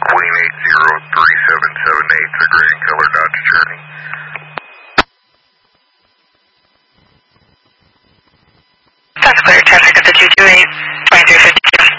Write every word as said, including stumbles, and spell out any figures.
Queen eight zero three seven seven eight, the gray and color Dodge Journey. That's clear, ten